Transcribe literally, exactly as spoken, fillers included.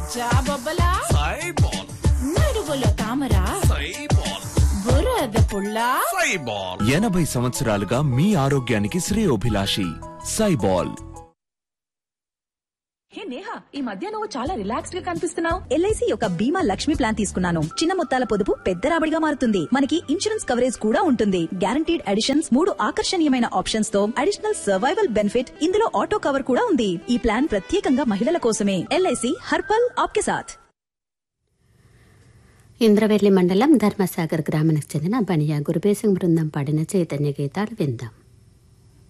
జాబొబ్బలా సైబాల్, నడువులో తామరా సైబాల్, బురద పుల్లా సైబాల్. ఎనభై సంవత్సరాలుగా మీ ఆరోగ్యానికి శ్రేయోభిలాషి సైబాల్. హే నేహా, ఈ మధ్య నువ్వు చాలా రిలాక్స్డ్ గా కనిపిస్తున్నావు. ఎల్ఐసి యొక్క బీమా లక్ష్మి ప్లాన్ తీసుకున్నాను. చిన్న మొత్తాల పొదుపు పెద్ద రాబడిగా మారుతుంది. మనకి ఇన్సూరెన్స్ కవరేజ్ కూడా ఉంటుంది. గ్యారంటీడ్ అడిషన్స్, మూడు ఆకర్షణీయమైన ఆప్షన్స్ తో అడిషనల్ సర్వైవల్ బెనిఫిట్, ఇందులో ఆటో కవర్ కూడా ఉంది. ఈ ప్లాన్ ప్రత్యేకంగా మహిళల కోసమే. ఎల్ఐసి హర్పల్ ఆప్కే సాథ్. ఇంద్రవెల్లి మండలం ధర్మసాగర్ గ్రామానికి చెందిన బనియా గురుబేసింగ్ బృందం పాడిన చైతన్య గీతాలు విందాం.